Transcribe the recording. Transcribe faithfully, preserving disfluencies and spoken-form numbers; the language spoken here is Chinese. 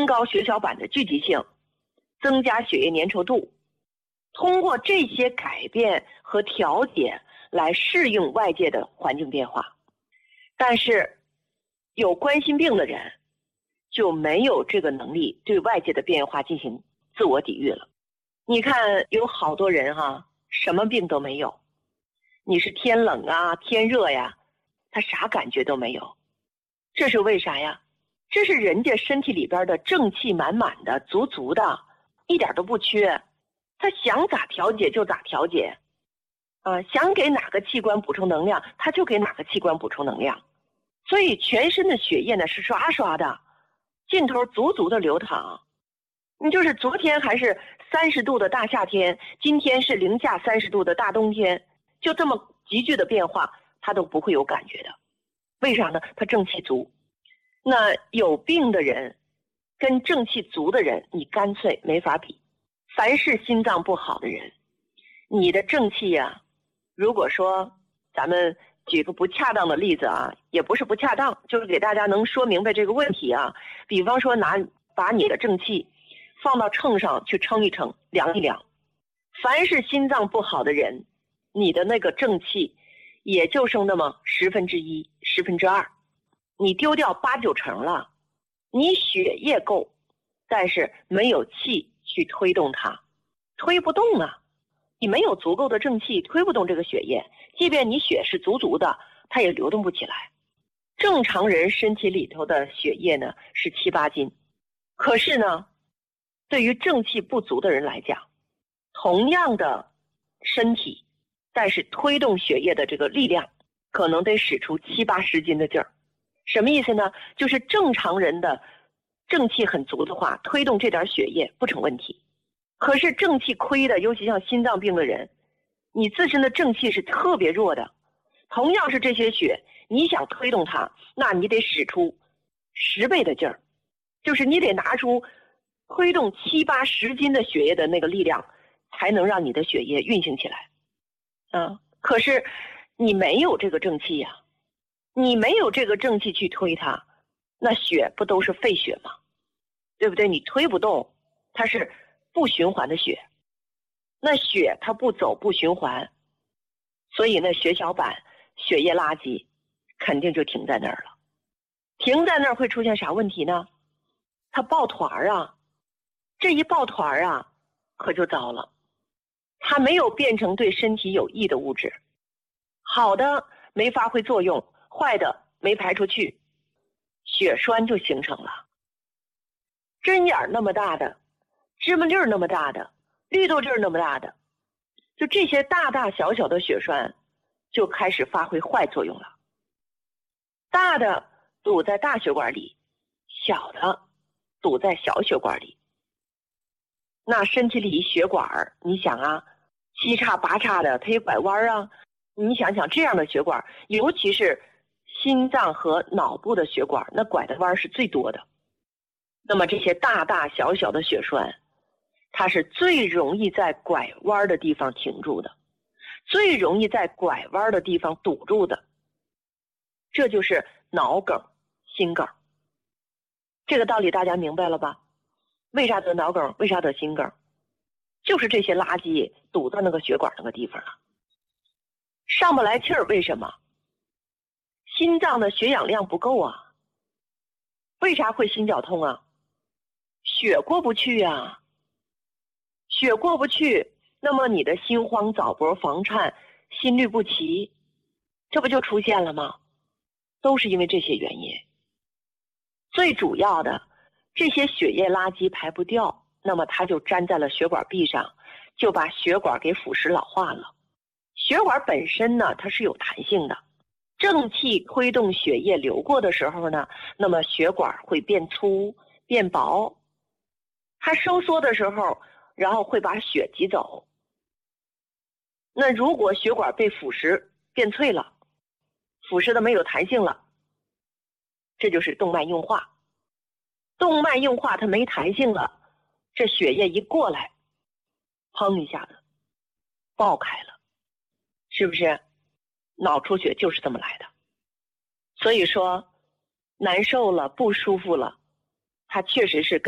高血小板的聚集性，增加血液粘稠度，通过这些改变和调节来适应外界的环境变化。但是有冠心病的人就没有这个能力对外界的变化进行自我抵御了。你看有好多人哈、啊，什么病都没有，你是天冷啊天热呀，他啥感觉都没有。这是为啥呀？这是人家身体里边的正气满满的足足的，一点都不缺，他想咋调节就咋调节啊，想给哪个器官补充能量他就给哪个器官补充能量。所以全身的血液呢是刷刷的，劲头足足的流淌。你就是昨天还是三十度的大夏天，今天是零下三十度的大冬天，就这么急剧的变化他都不会有感觉的。为啥呢？他正气足。那有病的人跟正气足的人你干脆没法比。凡是心脏不好的人，你的正气呀、啊，如果说咱们举个不恰当的例子啊，也不是不恰当，就是给大家能说明白这个问题啊。比方说拿把你的正气放到秤上去称一称，量一量，凡是心脏不好的人，你的那个正气也就剩那么十分之一十分之二，你丢掉八九成了。你血液够，但是没有气去推动它，推不动啊，你没有足够的正气推不动这个血液，即便你血是足足的它也流动不起来。正常人身体里头的血液呢是七八斤，可是呢对于正气不足的人来讲，同样的身体，但是推动血液的这个力量可能得使出七八十斤的劲儿。什么意思呢？就是正常人的正气很足的话，推动这点血液不成问题。可是正气亏的，尤其像心脏病的人，你自身的正气是特别弱的，同样是这些血，你想推动它，那你得使出十倍的劲儿，就是你得拿出推动七八十斤的血液的那个力量，才能让你的血液运行起来。啊，可是你没有这个正气呀、啊，你没有这个正气去推它，那血不都是废血吗？对不对？你推不动，它是不循环的血，那血它不走不循环，所以那血小板血液垃圾肯定就停在那儿了。停在那儿会出现啥问题呢？它抱团啊，这一抱团啊可就糟了，它没有变成对身体有益的物质，好的没发挥作用，坏的没排出去，血栓就形成了。针眼那么大的，芝麻粒儿那么大的，绿豆粒儿那么大的，就这些大大小小的血栓就开始发挥坏作用了。大的堵在大血管里，小的堵在小血管里。那身体里血管你想啊，七叉八叉的，它也拐弯啊。你想想这样的血管，尤其是心脏和脑部的血管，那拐的弯是最多的。那么这些大大小小的血栓，它是最容易在拐弯的地方停住的，最容易在拐弯的地方堵住的。这就是脑梗、心梗。这个道理大家明白了吧？为啥得脑梗？为啥得心梗？就是这些垃圾堵在那个血管那个地方了。上不来气儿，为什么？心脏的血氧量不够啊。为啥会心绞痛啊？血过不去啊。血过不去，那么你的心慌、早搏、房颤、心律不齐，这不就出现了吗？都是因为这些原因。最主要的，这些血液垃圾排不掉，那么它就粘在了血管壁上，就把血管给腐蚀老化了。血管本身呢，它是有弹性的，正气推动血液流过的时候呢，那么血管会变粗变薄，它收缩的时候然后会把血挤走。那如果血管被腐蚀变脆了，腐蚀的没有弹性了，这就是动脉硬化。动脉硬化它没弹性了，这血液一过来，砰一下子爆开了，是不是？脑出血就是这么来的。所以说难受了不舒服了，它确实是跟